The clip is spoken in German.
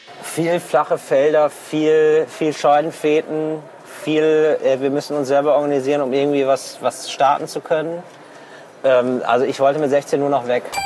Viel flache Felder, viel Scheunenfäden, wir müssen uns selber organisieren, um irgendwie was starten zu können. Also ich wollte mit 16 nur noch weg.